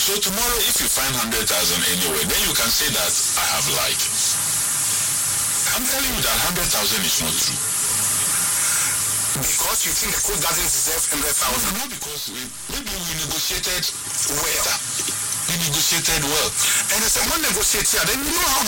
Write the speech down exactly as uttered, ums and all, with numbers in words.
So tomorrow, if you find one hundred thousand anywhere, then you can say that I have lied. I'm telling you that one hundred thousand is not true. Because you think the Coast Gardens deserve one hundred thousand? No, because we, maybe we negotiated well. We negotiated well. And if someone negotiates here, then you know how